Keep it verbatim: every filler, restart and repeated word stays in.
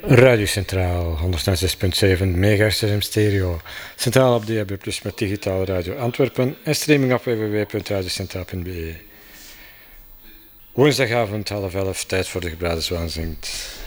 Radio Centraal, honderdzes punt zeven megahertz in stereo. Centraal op D A B plus, met digitale radio Antwerpen en streaming op w w w punt radiocentraal punt b e. Woensdagavond half elf, tijd voor de gebraden zwaan zingt.